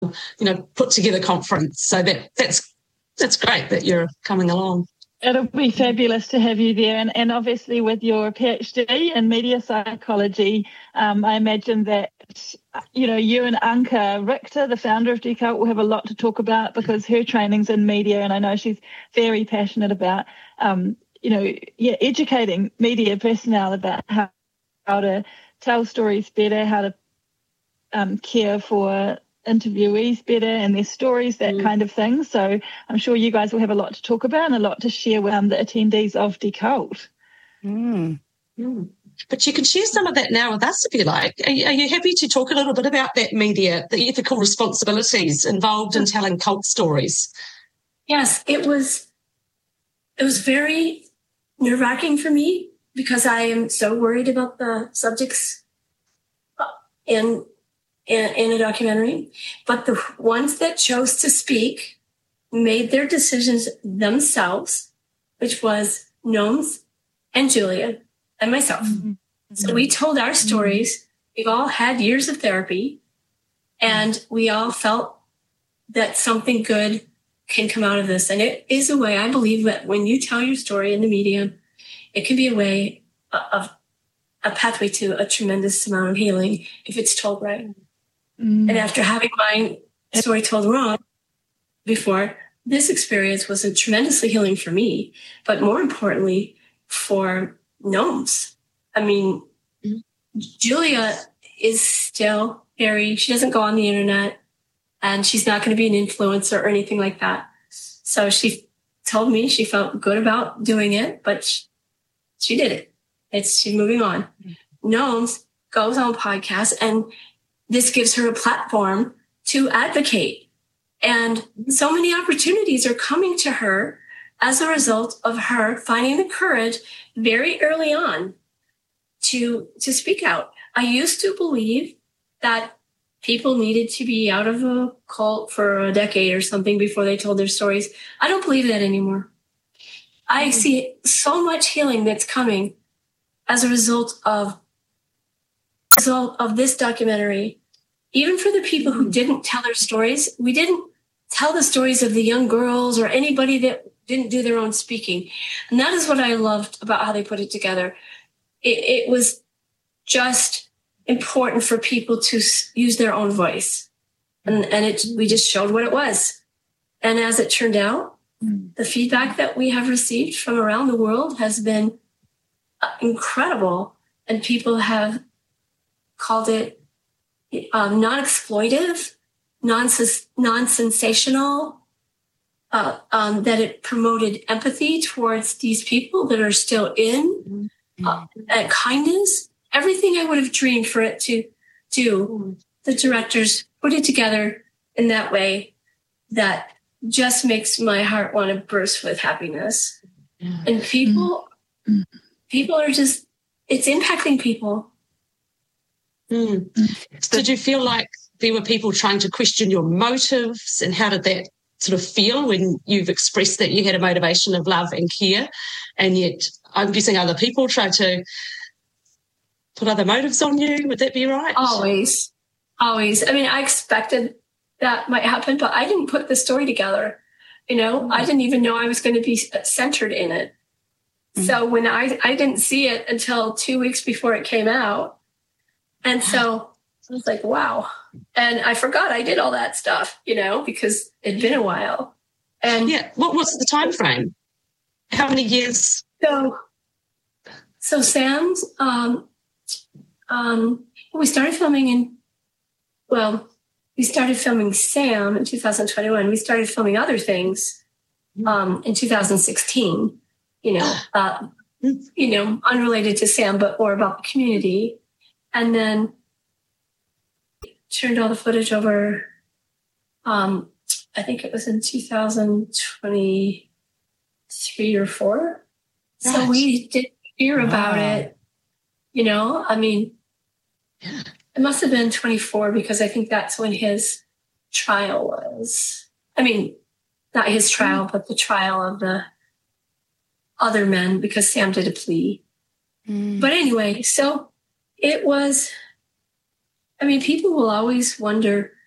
put together conference. So that's great that you're coming along. It'll be fabulous to have you there. And obviously with your PhD in media psychology, I imagine that, you and Anka Richter, the founder of Decult, will have a lot to talk about because her training's in media, and I know she's very passionate about, educating media personnel about how to tell stories better, how to care for interviewees better and their stories, that kind of thing. So I'm sure you guys will have a lot to talk about and a lot to share with the attendees of Decult. But you can share some of that now with us if you like. Are you happy to talk a little bit about that media, the ethical responsibilities involved in telling cult stories? Yes, it was very nerve-wracking for me because I am so worried about the subjects in a documentary. But the ones that chose to speak made their decisions themselves, which was Gnomes and Julia and myself. Mm-hmm. So we told our stories. We've all had years of therapy, and we all felt that something good can come out of this. And it is a way, I believe, that when you tell your story in the media, it can be a way of a pathway to a tremendous amount of healing if it's told right. And after having my story told wrong before, this experience was a tremendously healing for me, but more importantly, for Gnomes. I mean, Julia is still she doesn't go on the internet, and she's not going to be an influencer or anything like that. So she told me she felt good about doing it, but she did it. She's moving on. Gnomes goes on podcasts, and this gives her a platform to advocate. And so many opportunities are coming to her as a result of her finding the courage very early on to speak out. I used to believe that people needed to be out of a cult for a decade or something before they told their stories. I don't believe that anymore. I see so much healing that's coming as a result of this documentary. Even for the people who didn't tell their stories, we didn't tell the stories of the young girls or anybody that didn't do their own speaking. And that is what I loved about how they put it together. It was just important for people to use their own voice. And we just showed what it was. And as it turned out, the feedback that we have received from around the world has been incredible. And people have called it non-exploitive, non-sensational, that it promoted empathy towards these people that are still in, kindness, everything I would have dreamed for it to do. The directors put it together in that way that just makes my heart want to burst with happiness. And people are just, it's impacting people. Did you feel like there were people trying to question your motives, and how did that sort of feel when you've expressed that you had a motivation of love and care, and yet I'm guessing other people try to put other motives on you? Would that be right? Always. I mean, I expected that might happen, but I didn't put the story together. I didn't even know I was going to be centered in it. So when I didn't see it until 2 weeks before it came out. And so I was like, wow. And I forgot I did all that stuff, because it'd been a while. And what was the time frame? How many years? So Sam's, we started filming we started filming Sam in 2021. We started filming other things in 2016, unrelated to Sam, but more about the community. And then turned all the footage over, I think it was in 2023 or 4. Right. So we did hear about it, it must have been 24 because I think that's when his trial was. I mean, not his trial, but the trial of the other men, because Sam did a plea. But anyway, so it was, people will always wonder